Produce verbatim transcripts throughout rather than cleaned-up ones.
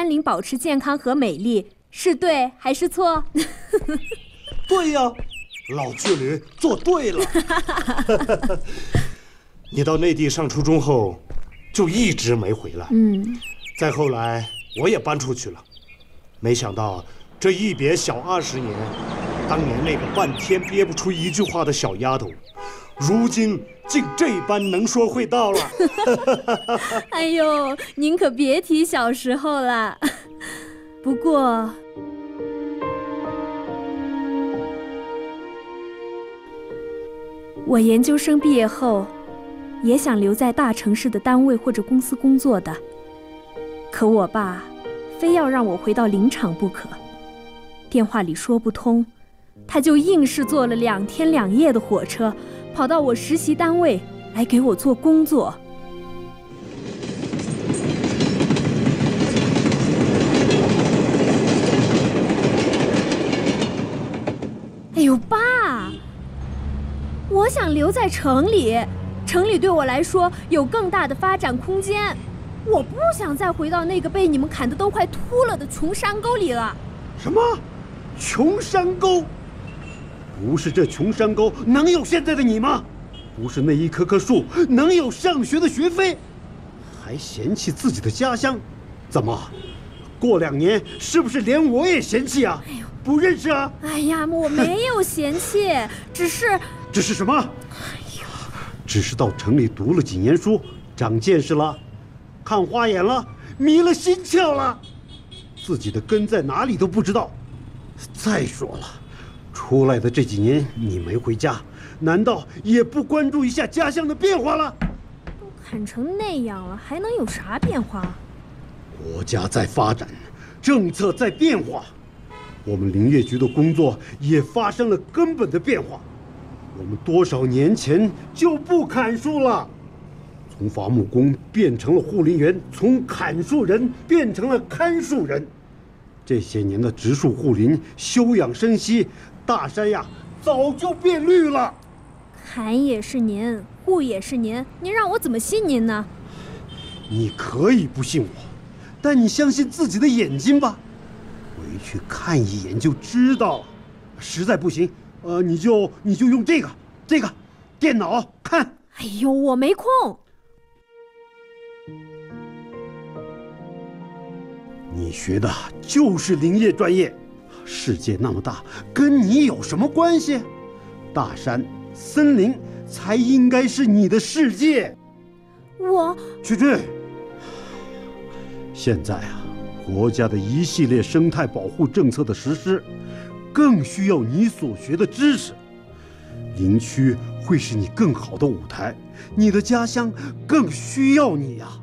山林保持健康和美丽，是对还是错？ 对呀，老巨驴做对了。你到内地上初中后，就一直没回来。 嗯， 再后来我也搬出去了，没想到这一别小二十年，当年那个半天憋不出一句话的小丫头，如今竟这般能说会道了。 哎呦，您可别提小时候了。不过，我研究生毕业后，也想留在大城市的单位或者公司工作的，可我爸非要让我回到林场不可。电话里说不通，他就硬是坐了两天两夜的火车，跑到我实习单位来给我做工作。哎呦，爸，我想留在城里，城里对我来说有更大的发展空间，我不想再回到那个被你们砍得都快秃了的穷山沟里了。 什么？穷山沟？不是这穷山沟能有现在的你吗？不是那一棵棵树能有上学的学费？还嫌弃自己的家乡？怎么，过两年是不是连我也嫌弃啊？ 哎呦， 不认识啊？ 哎呀，我没有嫌弃，只是…… 只是什么？哎呀，只是到城里读了几年书，长见识了，看花眼了，迷了心窍了，自己的根在哪里都不知道。再说了，出来的这几年你没回家，难道也不关注一下家乡的变化了？ 都砍成那样了，还能有啥变化？ 国家在发展，政策在变化，我们林业局的工作也发生了根本的变化。我们多少年前就不砍树了，从伐木工变成了护林员，从砍树人变成了看树人。这些年的植树护林、休养生息，大山呀早就变绿了。 砍也是您，护也是您，您让我怎么信您呢？ 你可以不信我，但你相信自己的眼睛吧，回去看一眼就知道了。实在不行，呃，你就你就用这个这个电脑看。 哎呦，我没空。 你学的就是林业专业，世界那么大，跟你有什么关系？大山、森林才应该是你的世界。 我去去。现在啊，国家的一系列生态保护政策的实施，更需要你所学的知识。林区会是你更好的舞台，你的家乡更需要你呀。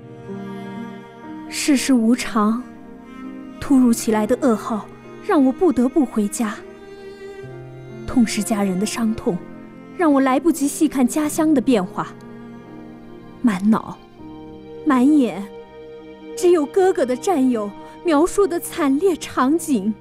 世事无常，突如其来的噩耗让我不得不回家。痛失家人的伤痛，让我来不及细看家乡的变化。满脑、满眼，只有哥哥的战友描述的惨烈场景。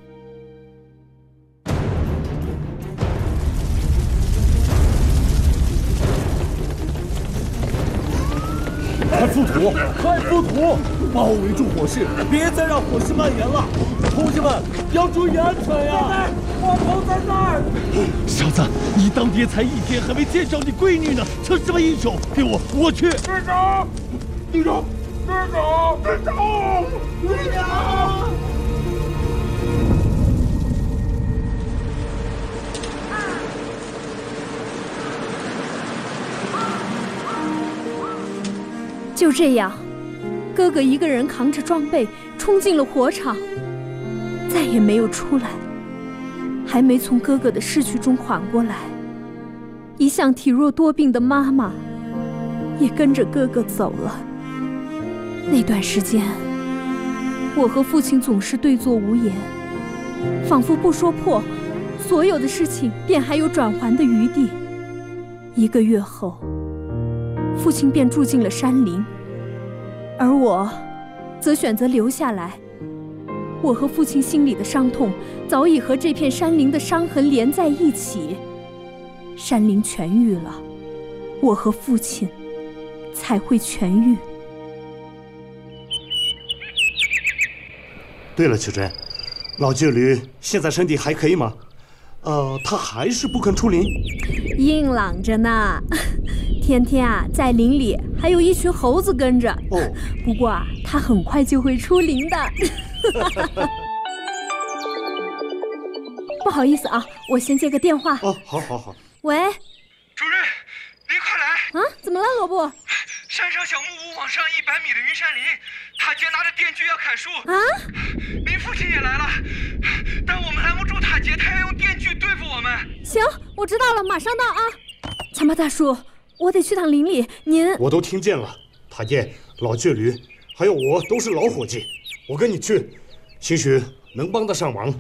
快覆土！快覆土！包围住火势，别再让火势蔓延了。同志们，要注意安全呀！火头在那儿！小子，你当爹才一天，还没见着你闺女呢，成什么英雄？给我，我去！队长，队长，队长，队长，队长！ 就这样，哥哥一个人扛着装备冲进了火场，再也没有出来。还没从哥哥的逝去中缓过来，一向体弱多病的妈妈也跟着哥哥走了。那段时间，我和父亲总是对坐无言，仿佛不说破，所有的事情便还有转圜的余地。一个月后，父亲便住进了山林，而我则选择留下来。我和父亲心里的伤痛早已和这片山林的伤痕连在一起。山林痊愈了，我和父亲才会痊愈。 对了，秋珍，老倔驴现在身体还可以吗？呃，他还是不肯出林， 硬朗着呢。天天啊，在林里还有一群猴子跟着。 哦， 不过啊，他很快就会出林的。不好意思啊，我先接个电话。 哦，好好好。 喂， 主任，您快来！ 啊，怎么了，罗布？ 山上小木屋往上一百米的云山林，塔杰拿着电锯要砍树。 啊！ 您父亲也来了，但我们拦不住塔杰，他要用电锯对付我们。 行，我知道了，马上到啊。强巴大叔，我得去趟林里，您…… 我都听见了，塔杰、老倔驴，还有我都是老伙计，我跟你去，兴许能帮得上忙。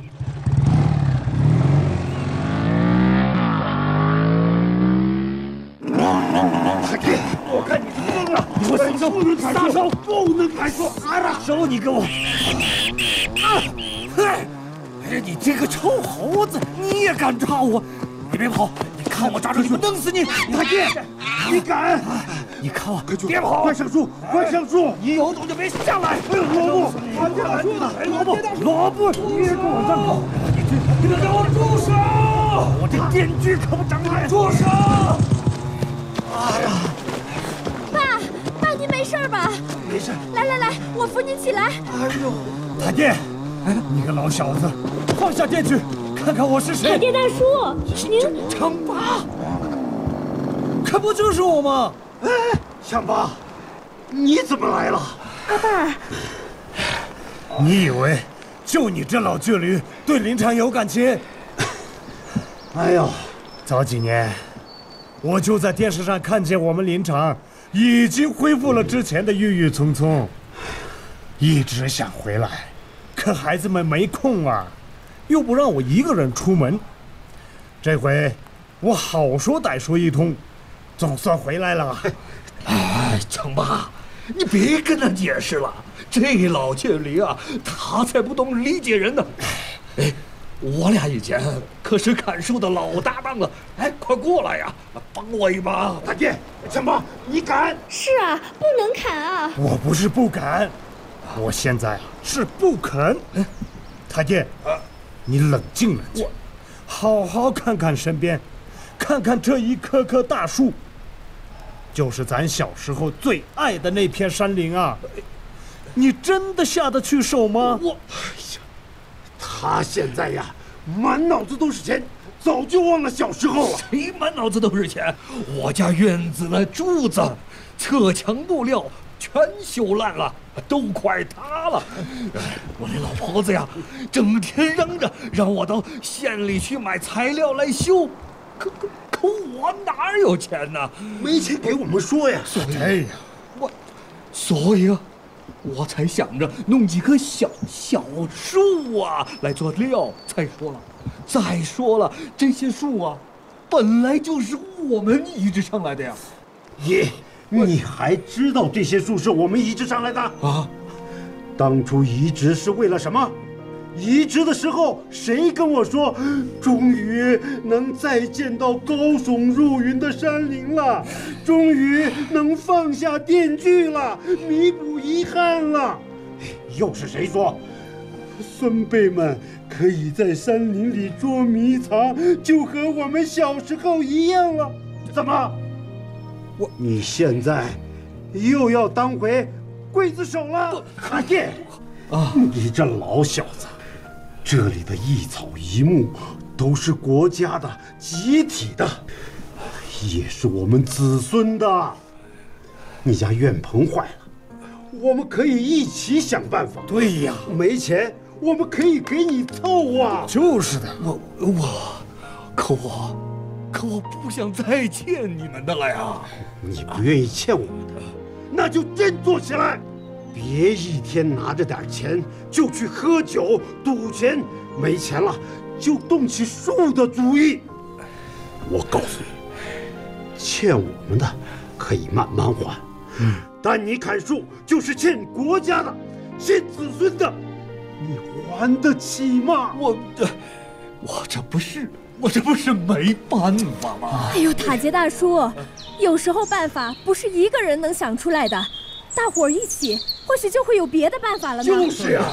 塔杰，我看你是疯了！我撒手不能砍树，撒手不能砍树！啊！ 手你给我！啊！哎，哎，你这个臭猴子，你也敢抓我？你别跑！你看我抓住你，我弄死你！ 塔杰，你敢？ 你看我， 快住！ 别跑！ 快上树！快上树！ 你有种就别下来！ 哎呦，萝卜，塔杰大叔呢？ 萝卜，萝卜，你别跟我站口！你给我住手！我这电锯可不长眼！住手！哎呀！ 爸，爸，您没事吧？ 没事。 来来来，我扶您起来。 哎呦， 塔杰，你个老小子，放下电锯，看看我是谁。 塔杰大叔，您强巴，可不就是我吗？ 哎，强巴，你怎么来了？ 阿爸， 你以为就你这老倔驴对林场有感情？ 哎呦， 早几年我就在电视上看见我们林场已经恢复了之前的郁郁葱葱，一直想回来，可孩子们没空啊，又不让我一个人出门。这回我好说歹说一通，总算回来了。 哎，强巴，你别跟他解释了，这老倔驴啊，他才不懂理解人呢。哎，我俩以前可是砍树的老搭档了，哎，快过来呀，帮我一把。 塔杰，强巴，你敢？ 是啊，不能砍啊。 我不是不敢，我现在啊是不肯。塔杰，你冷静冷静，好好看看身边，看看这一棵棵大树，就是咱小时候最爱的那片山林啊！你真的下得去手吗？ 我，哎呀，他现在呀，满脑子都是钱，早就忘了小时候了。 谁满脑子都是钱？我家院子那柱子、侧墙木料全修烂了，都快塌了。我那老婆子呀，整天嚷着让我到县里去买材料来修，可可可我哪有钱呢？ 没钱给我们说呀。 所以， 哎呀， 我，所以啊，我才想着弄几棵小小树啊来做料。再说了，再说了，这些树啊，本来就是我们移植上来的呀。 你你还知道这些树是我们移植上来的啊？ 当初移植是为了什么？移植的时候，谁跟我说，终于能再见到高耸入云的山林了，终于能放下电锯了，弥补遗憾了？又是谁说，孙辈们可以在山林里捉迷藏，就和我们小时候一样了？怎么？我你现在又要当回刽子手了？塔杰，啊，你这老小子！这里的一草一木都是国家的、集体的，也是我们子孙的。你家院棚坏了，我们可以一起想办法。 对呀， 没钱我们可以给你凑啊。 就是的， 我我，可我，可我不想再欠你们的了呀。 你不愿意欠我们的，那就振作起来。别一天拿着点钱就去喝酒赌钱，没钱了就动起树的主意。我告诉你，欠我们的可以慢慢还，嗯，但你砍树就是欠国家的，欠子孙的，你还得起吗？ 我这，我这不是，我这不是没办法吗？ 哎呦，塔杰大叔，有时候办法不是一个人能想出来的，大伙儿一起，或许就会有别的办法了呢。 就是呀，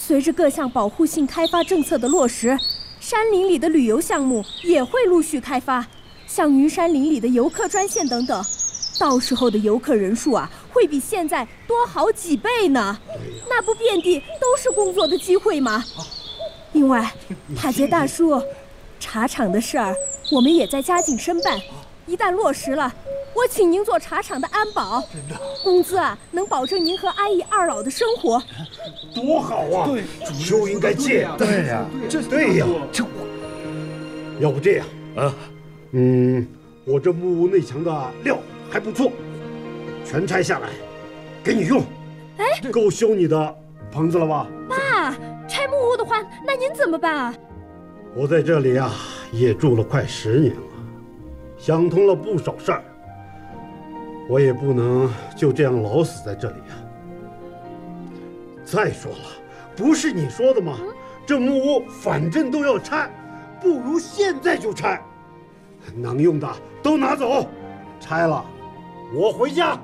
随着各项保护性开发政策的落实，山林里的旅游项目也会陆续开发，像云山林里的游客专线等等。到时候的游客人数啊，会比现在多好几倍呢。那不遍地都是工作的机会吗？另外，塔杰大叔，茶厂的事儿我们也在加紧申办，一旦落实了，我请您做茶厂的安保，工资啊能保证您和阿姨二老的生活。 多好啊！ 对， 就应该这样。 对呀， 这对呀， 这要不这样啊， 嗯，我这木屋内墙的料还不错，全拆下来给你用， 哎， 够修你的棚子了吧？ 爸，拆木屋的话，那您怎么办啊？ 我在这里啊也住了快十年了，想通了不少事儿，我也不能就这样老死在这里啊。再说了，不是你说的吗？这木屋反正都要拆，不如现在就拆，能用的都拿走，拆了我回家。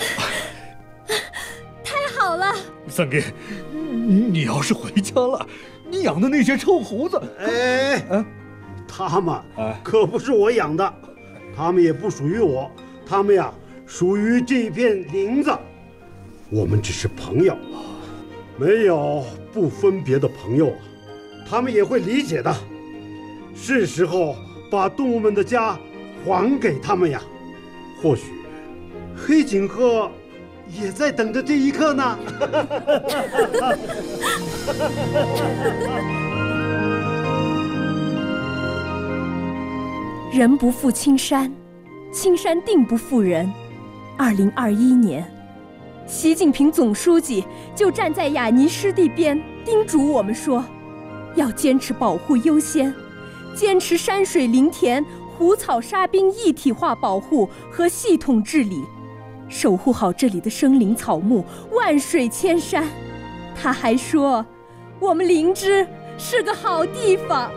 太好了， 三哥，你你要是回家了，你养的那些臭猴子， 哎， 啊， 他们哎可不是我养的，他们也不属于我，他们呀属于这片林子，我们只是朋友，没有不分别的朋友啊，他们也会理解的。是时候把动物们的家还给他们呀。或许黑颈鹤也在等着这一刻呢。 人不负青山，青山定不负人。二零二一年，习近平总书记就站在雅尼湿地边，叮嘱我们说，要坚持保护优先，坚持山水林田、湖草沙滨一体化保护和系统治理，守护好这里的生灵草木，万水千山。他还说，我们灵芝是个好地方。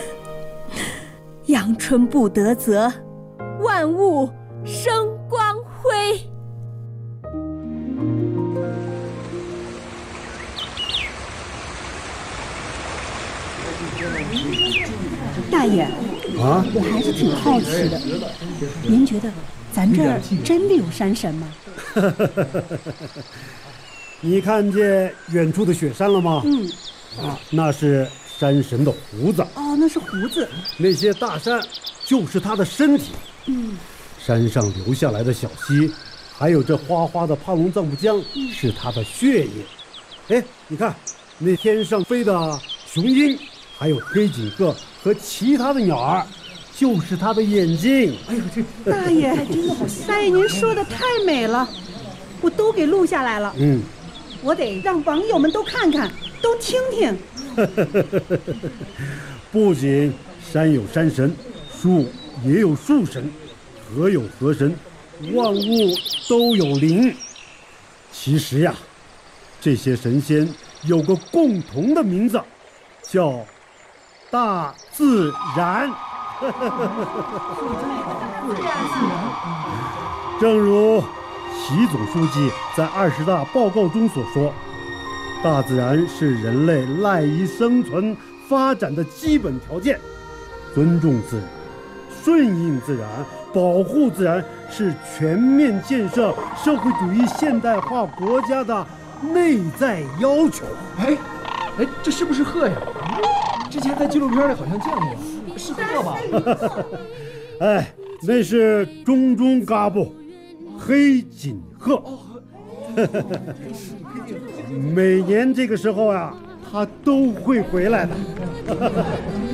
阳春布德泽，万物生光辉。 大爷啊， 我还是挺好奇的，您觉得咱这儿真的有山神吗？ 你看见远处的雪山了吗？ 嗯， 啊，那是山神的胡子。 哦，那是胡子。 那些大山就是他的身体。 嗯， 山上流下来的小溪，还有这哗哗的帕隆藏布江，是他的血液。哎，你看，那天上飞的雄鹰，还有黑颈鹤和其他的鸟儿，就是他的眼睛。哎呦，这大爷，大爷您说的太美了，我都给录下来了。 嗯， 我得让网友们都看看，都听听。 不仅山有山神，树也有树神，河有河神，万物都有灵。其实呀，这些神仙有个共同的名字，叫大自然。正如习总书记在二十大报告中所说，大自然是人类赖以生存发展的基本条件，尊重自然，顺应自然，保护自然，是全面建设社会主义现代化国家的内在要求。 哎，哎，这是不是鹤呀？之前在纪录片里好像见过，是鹤吧？ 哎，那是中中嘎布，黑颈鹤。每年这个时候呀、啊，它都会回来的。